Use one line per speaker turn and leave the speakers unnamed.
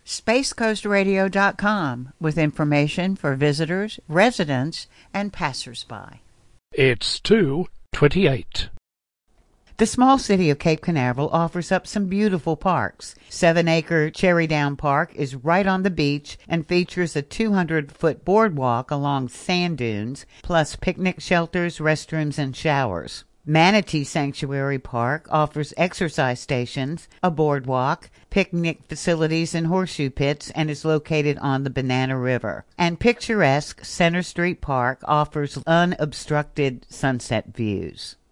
SpaceCoastRadio.com with information for visitors, residents, and passersby.
It's 2:28.
The small city of Cape Canaveral offers up some beautiful parks. 7-acre Cherry Down Park is right on the beach and features a 200-foot boardwalk along sand dunes, plus picnic shelters, restrooms, and showers. Manatee Sanctuary Park offers exercise stations, a boardwalk, picnic facilities, and horseshoe pits, and is located on the Banana River. And picturesque Center Street Park offers unobstructed sunset views.